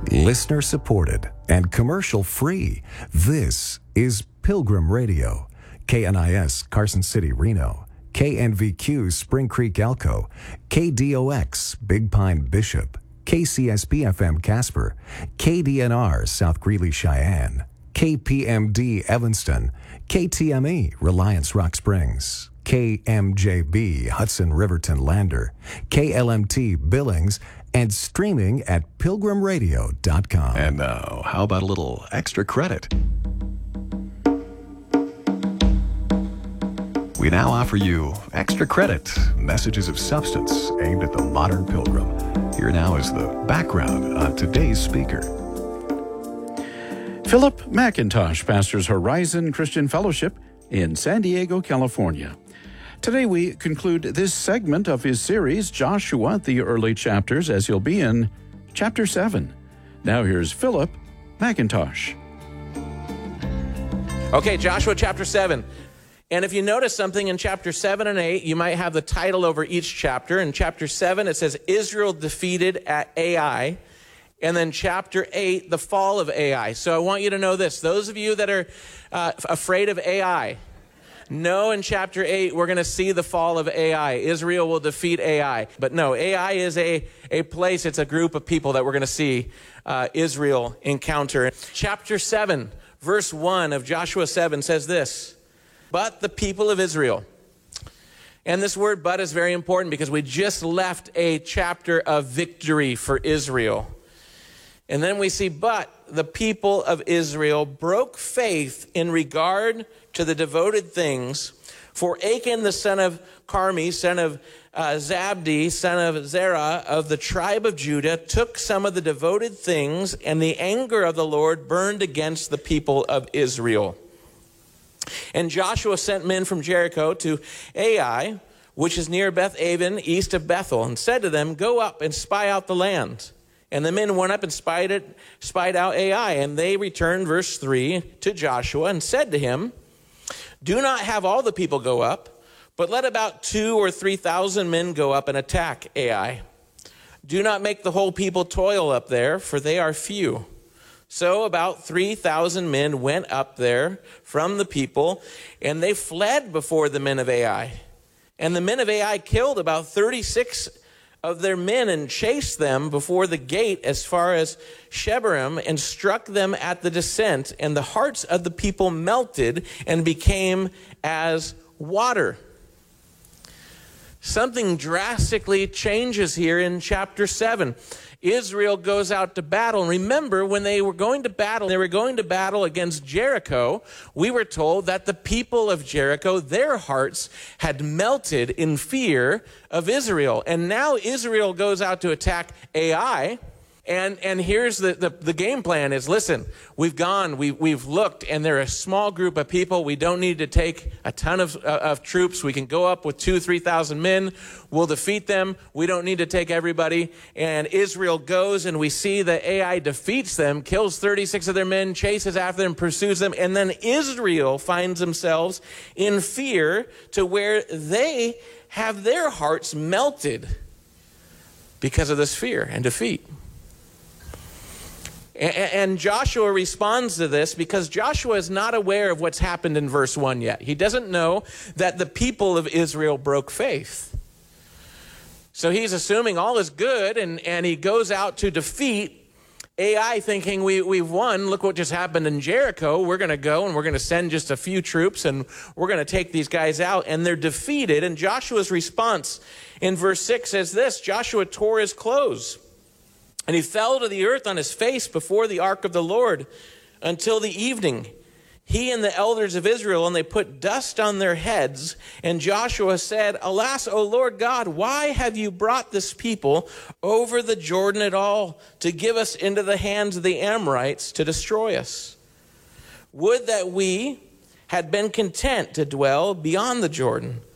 Listener supported and commercial free. This is Pilgrim Radio. KNIS Carson City, Reno. KNVQ Spring Creek, Elko. KDOX Big Pine, Bishop. KCSP FM Casper. KDNR South Greeley, Cheyenne. KPMD Evanston. KTME Reliance Rock Springs. KMJB Hudson Riverton Lander. KLMT Billings. And streaming at pilgrimradio.com. And now, how about a little extra credit? We now offer you extra credit, messages of substance aimed at the modern pilgrim. Here now is the background on today's speaker. Philip McIntosh pastors Horizon Christian Fellowship in San Diego, California. Today we conclude this segment of his series, Joshua, the Early Chapters, as he'll be in Chapter 7. Now here's Philip McIntosh. Okay, Joshua chapter 7. And if you notice something in chapter 7 and 8, you might have the title over each chapter. In chapter 7, it says, Israel defeated at Ai. And then chapter 8, the fall of Ai. So I want you to know this. Those of you that are afraid of Ai, no, in chapter 8, we're going to see the fall of Ai. Israel will defeat Ai. But no, Ai is a place, it's a group of people that we're going to see Israel encounter. Chapter 7, verse 1 of Joshua 7 says this, but the people of Israel. And this word but is very important because we just left a chapter of victory for Israel. And then we see, but the people of Israel broke faith in regard to the devoted things. For Achan, the son of Carmi, son of Zabdi, son of Zerah, of the tribe of Judah, took some of the devoted things, and the anger of the Lord burned against the people of Israel. And Joshua sent men from Jericho to Ai, which is near Beth-aven, east of Bethel, and said to them, go up and spy out the land. And the men went up and spied out Ai. And they returned, verse 3, to Joshua and said to him, do not have all the people go up, but let about 2,000 or 3,000 men go up and attack Ai. Do not make the whole people toil up there, for they are few. So about 3,000 men went up there from the people, and they fled before the men of Ai. And the men of Ai killed about 36 of their men and chased them before the gate as far as Shebarim and struck them at the descent. And the hearts of the people melted and became as water. Something drastically changes here in chapter 7. Israel goes out to battle. And remember, when they were going to battle against Jericho, we were told that the people of Jericho, their hearts had melted in fear of Israel. And now Israel goes out to attack Ai. And here's the game plan is, listen, we've looked, and they're a small group of people. We don't need to take a ton of troops. We can go up with 2,000, 3,000 men. We'll defeat them. We don't need to take everybody. And Israel goes, and we see that Ai defeats them, kills 36 of their men, chases after them, pursues them. And then Israel finds themselves in fear to where they have their hearts melted because of this fear and defeat. And Joshua responds to this because Joshua is not aware of what's happened in verse 1 yet. He doesn't know that the people of Israel broke faith. So he's assuming all is good, and he goes out to defeat Ai, thinking we've won. Look what just happened in Jericho. We're going to go and we're going to send just a few troops and we're going to take these guys out. And they're defeated. And Joshua's response in verse 6 says this, Joshua tore his clothes. And he fell to the earth on his face before the ark of the Lord until the evening. He and the elders of Israel, and they put dust on their heads. And Joshua said, alas, O Lord God, why have you brought this people over the Jordan at all to give us into the hands of the Amorites to destroy us? Would that we had been content to dwell beyond the Jordan.